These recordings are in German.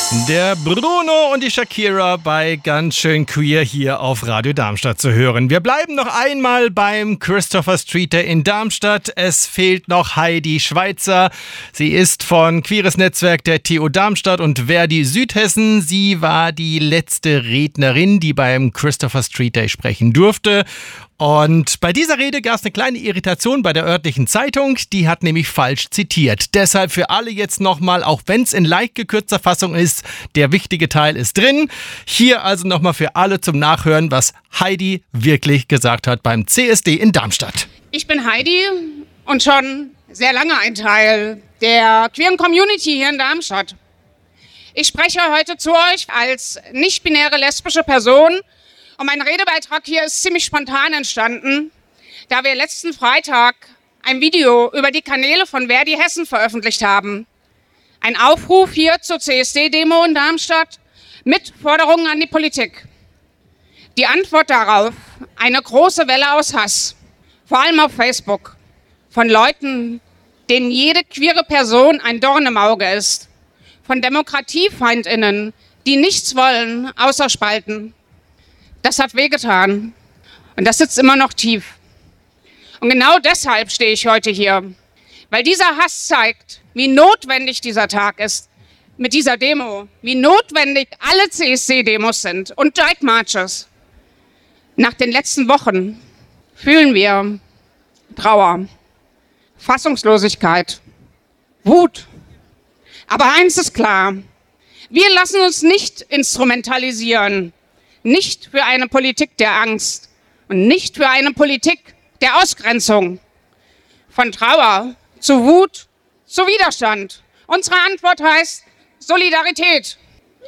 Der Bruno und die Shakira bei Ganz schön queer hier auf Radio Darmstadt zu hören. Wir bleiben noch einmal beim Christopher Street Day in Darmstadt. Es fehlt noch Heidi Schweizer. Sie ist von Queeres Netzwerk der TU Darmstadt und Verdi Südhessen. Sie war die letzte Rednerin, die beim Christopher Street Day sprechen durfte. Und bei dieser Rede gab es eine kleine Irritation bei der örtlichen Zeitung. Die hat nämlich falsch zitiert. Deshalb für alle jetzt nochmal, auch wenn es in leicht gekürzter Fassung ist, der wichtige Teil ist drin. Hier also nochmal für alle zum Nachhören, was Heidi wirklich gesagt hat beim CSD in Darmstadt. Ich bin Heidi und schon sehr lange ein Teil der queeren Community hier in Darmstadt. Ich spreche heute zu euch als nicht-binäre lesbische Person. Und mein Redebeitrag hier ist ziemlich spontan entstanden, da wir letzten Freitag ein Video über die Kanäle von Verdi Hessen veröffentlicht haben. Ein Aufruf hier zur CSD-Demo in Darmstadt mit Forderungen an die Politik. Die Antwort darauf, eine große Welle aus Hass, vor allem auf Facebook, von Leuten, denen jede queere Person ein Dorn im Auge ist, von DemokratiefeindInnen, die nichts wollen, außer spalten. Das hat wehgetan und das sitzt immer noch tief. Und genau deshalb stehe ich heute hier, weil dieser Hass zeigt, wie notwendig dieser Tag ist mit dieser Demo, wie notwendig alle CSD-Demos sind und Pride Marches. Nach den letzten Wochen fühlen wir Trauer, Fassungslosigkeit, Wut. Aber eins ist klar, wir lassen uns nicht instrumentalisieren. Nicht für eine Politik der Angst und nicht für eine Politik der Ausgrenzung. Von Trauer zu Wut zu Widerstand. Unsere Antwort heißt Solidarität.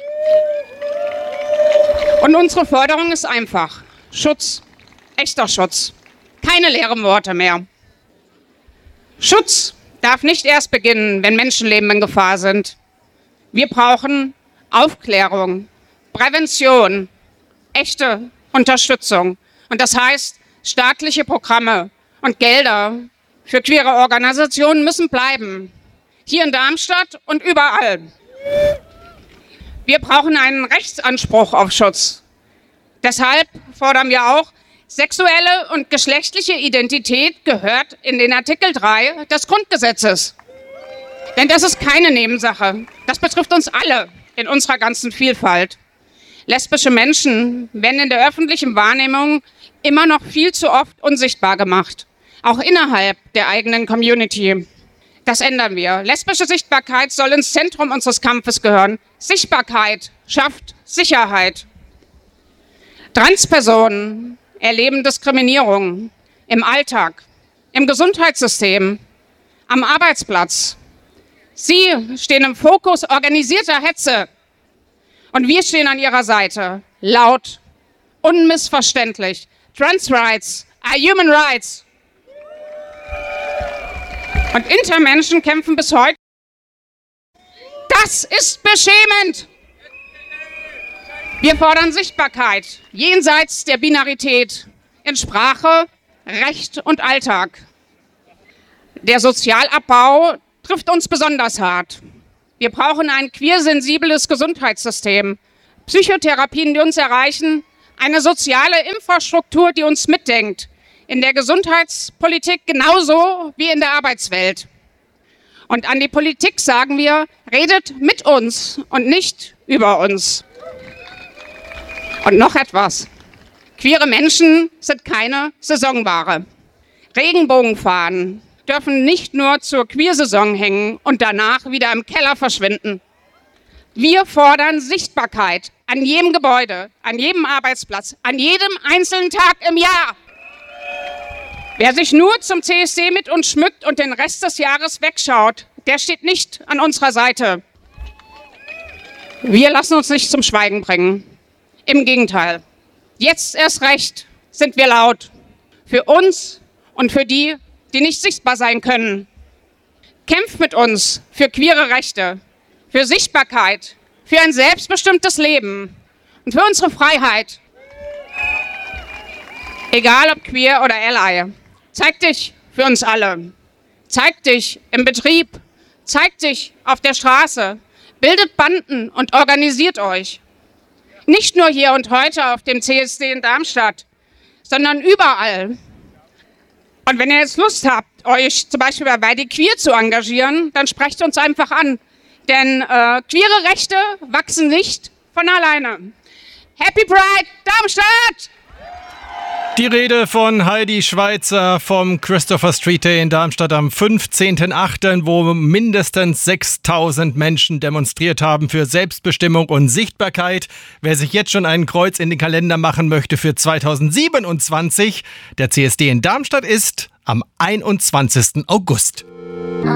Und unsere Forderung ist einfach. Schutz. Echter Schutz. Keine leeren Worte mehr. Schutz darf nicht erst beginnen, wenn Menschenleben in Gefahr sind. Wir brauchen Aufklärung, Prävention, echte Unterstützung. Und das heißt, staatliche Programme und Gelder für queere Organisationen müssen bleiben. Hier in Darmstadt und überall. Wir brauchen einen Rechtsanspruch auf Schutz. Deshalb fordern wir auch, sexuelle und geschlechtliche Identität gehört in den Artikel 3 des Grundgesetzes. Denn das ist keine Nebensache. Das betrifft uns alle in unserer ganzen Vielfalt. Lesbische Menschen werden in der öffentlichen Wahrnehmung immer noch viel zu oft unsichtbar gemacht, auch innerhalb der eigenen Community. Das ändern wir. Lesbische Sichtbarkeit soll ins Zentrum unseres Kampfes gehören. Sichtbarkeit schafft Sicherheit. Transpersonen erleben Diskriminierung im Alltag, im Gesundheitssystem, am Arbeitsplatz. Sie stehen im Fokus organisierter Hetze. Und wir stehen an ihrer Seite, laut, unmissverständlich. Trans Rights are human rights. Und Intermenschen kämpfen bis heute. Das ist beschämend. Wir fordern Sichtbarkeit, jenseits der Binarität, in Sprache, Recht und Alltag. Der Sozialabbau trifft uns besonders hart. Wir brauchen ein queersensibles Gesundheitssystem, Psychotherapien, die uns erreichen, eine soziale Infrastruktur, die uns mitdenkt, in der Gesundheitspolitik genauso wie in der Arbeitswelt. Und an die Politik sagen wir, redet mit uns und nicht über uns. Und noch etwas. Queere Menschen sind keine Saisonware. Regenbogenfahnen dürfen nicht nur zur Queersaison hängen und danach wieder im Keller verschwinden. Wir fordern Sichtbarkeit an jedem Gebäude, an jedem Arbeitsplatz, an jedem einzelnen Tag im Jahr. Wer sich nur zum CSD mit uns schmückt und den Rest des Jahres wegschaut, der steht nicht an unserer Seite. Wir lassen uns nicht zum Schweigen bringen. Im Gegenteil. Jetzt erst recht sind wir laut. Für uns und für die, die nicht sichtbar sein können. Kämpft mit uns für queere Rechte, für Sichtbarkeit, für ein selbstbestimmtes Leben und für unsere Freiheit. Egal ob queer oder ally. Zeig dich für uns alle. Zeig dich im Betrieb. Zeig dich auf der Straße. Bildet Banden und organisiert euch. Nicht nur hier und heute auf dem CSD in Darmstadt, sondern überall. Und wenn ihr jetzt Lust habt, euch zum Beispiel bei Die Queer zu engagieren, dann sprecht uns einfach an. Denn queere Rechte wachsen nicht von alleine. Happy Pride Darmstadt! Die Rede von Heidi Schweizer vom Christopher Street Day in Darmstadt am 15.08., wo mindestens 6.000 Menschen demonstriert haben für Selbstbestimmung und Sichtbarkeit. Wer sich jetzt schon ein Kreuz in den Kalender machen möchte für 2027, der CSD in Darmstadt ist am 21. August.